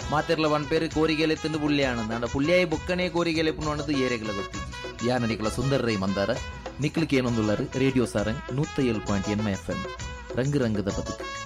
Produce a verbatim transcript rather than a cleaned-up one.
ಮಾತೆರ್ಲ ಒಂದ್ ಪೇರು ಕೋರಿಗೆಲೆ ತಿಂದು ಪುಳ್ಳಿಯಾನಂದ ಅಂಡ ಪುಳ್ಳಿಯಾಯಿ ಬೊಕ್ಕನೆ ಕೋರಿಗೆಲೆ ಪುಣ್ಣದು ಏರೆಗಳ ಗೊತ್ತಿ ಯಾನ ನಿಕಲ ಸುಂದರ ರೈ ಮಂದಾರ ನಿಕ್ಲಿಕ್ಕೆ ಏನೊಂದುಳ್ಳರು ರೇಡಿಯೋ ಸಾರಂಗ್ ನೂತ್ತ ಏಳು ಪಾಯಿಂಟ್ ಎನ್ಮ ಎಫ್ ಎಂ ರಂಗು ರಂಗದ ಬದುಕು.